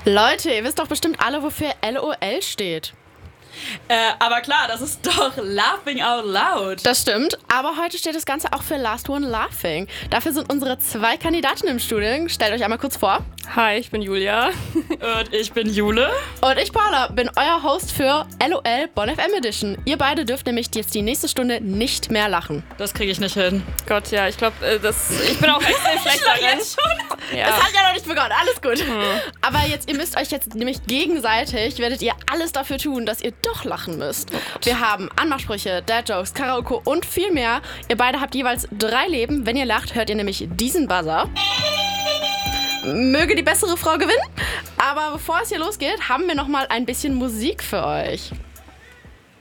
Leute, ihr wisst doch bestimmt alle, wofür LOL steht. Aber klar, das ist doch Laughing Out Loud. Das stimmt, aber heute steht das Ganze auch für Last One Laughing. Dafür sind unsere 2 Kandidatinnen im Studium. Stellt euch einmal kurz vor. Hi, ich bin Julia. Und ich bin Jule. Und ich, Paula, bin euer Host für LOL Bonn FM Edition. Ihr beide dürft nämlich jetzt die nächste Stunde nicht mehr lachen. Das kriege ich nicht hin. Gott, ja, ich glaube, ich bin auch extrem schlecht darin. Ja. Es hat ja noch nicht begonnen, alles gut. Aber ihr müsst euch jetzt nämlich gegenseitig, werdet ihr alles dafür tun, dass ihr doch lachen müsst. Wir haben Anmachsprüche, Dad-Jokes, Karaoke und viel mehr. Ihr beide habt jeweils 3 Leben. Wenn ihr lacht, hört ihr nämlich diesen Buzzer. Möge die bessere Frau gewinnen. Aber bevor es hier losgeht, haben wir noch mal ein bisschen Musik für euch.